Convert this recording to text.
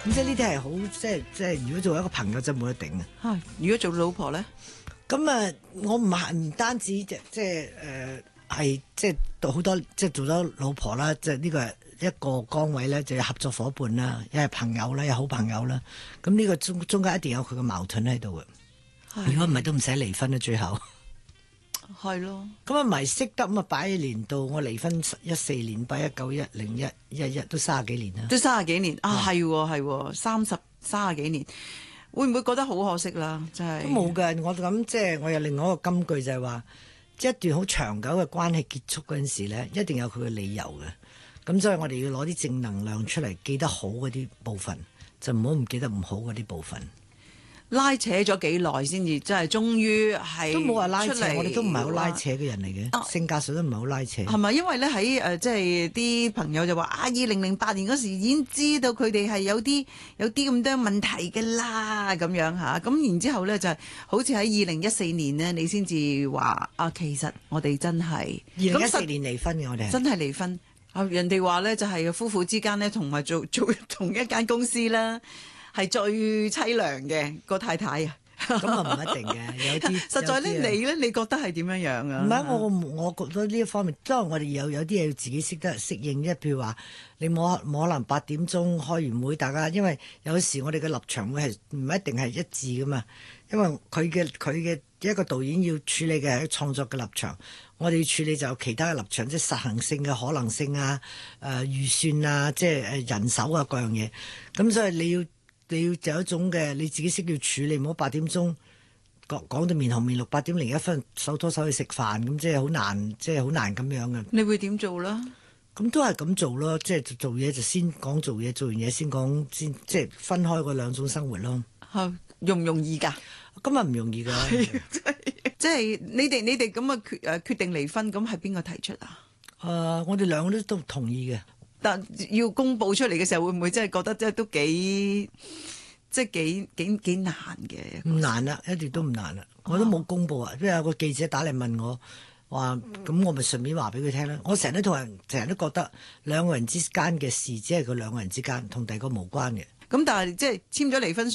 咁即係呢啲係好即係如果做一個朋友就冇得頂啊。 嚇，如果做老婆咧？ 咁啊，我唔單止係即係好多即係做咗老婆啦，即係呢個係一個崗位咧，就有合作伙伴啦，又係朋友啦，有好朋友啦。咁呢個中間一定有佢嘅矛盾喺度嘅。如果唔係都唔使離婚啦，最後。 係咯。 咁啊，咪識得咁啊，擺年到我離婚14年，擺191011都30幾年啦。 都30幾年啊，係喎，30幾年，會唔會覺得好可惜啦？真係都冇㗎，我咁即係我有另外一個金句就係話，即係一段好長久嘅關係結束嗰陣時咧，一定有佢嘅理由嘅。咁所以我哋要攞啲正能量出嚟，記得好嗰啲部分，就唔好唔記得唔好嗰啲部分。 拉扯咗幾耐先至，真係終於係都冇話拉扯，我哋都唔係好拉扯嘅人嚟嘅，性格上都唔係好拉扯。 係咪？因為咧喺即係啲朋友就話啊，2008年嗰時已經知道佢哋係有啲咁多問題嘅啦，咁樣嚇。咁然之後咧就係好似喺2014年呢，你先至話啊，其實我哋真係 2014年離婚嘅，我哋真係離婚。啊，人哋話咧就係夫婦之間咧同埋做同一間公司啦。係最凄涼嘅個太太啊！ 咁啊唔一定嘅，有啲實在咧，你咧，你覺得係點樣樣啊？ 唔係我覺得呢一方面，當然我哋有啲嘢要自己識得適應啫。譬如話，你冇可能8點鐘開完會，大家因為有時我哋嘅立場會係唔一定係一致噶嘛。因為佢嘅一個導演要處理嘅係創作嘅立場，我哋要處理就有其他嘅立場，即係實行性嘅可能性啊、預算啊、即係人手啊各樣嘢。咁所以你要就有一種嘅你自己識要處理，唔好8點鐘講到面紅面綠，8點01分手拖手去食飯，咁即係好難，即係好難咁樣嘅。 你會點做啦？ 咁都係咁做咯，即係做嘢就先講做嘢，做完嘢先講先，即係分開嗰兩種生活咯。 容唔容易㗎？ 咁啊唔容易㗎。 即係你哋咁啊決定離婚，咁係邊個提出啊？ 我哋兩個都同意嘅。 但要公佈出嚟嘅時候，會唔會真係覺得即係都幾難嘅？ 唔難啦，一啲都唔難啦。我都冇公佈啊，因為有個記者打嚟問我話，咁我咪順便話俾佢聽啦。我成日都覺得兩個人之間嘅事，只係佢兩個人之間，同第二個無關嘅。 咁但係即係簽咗離婚書。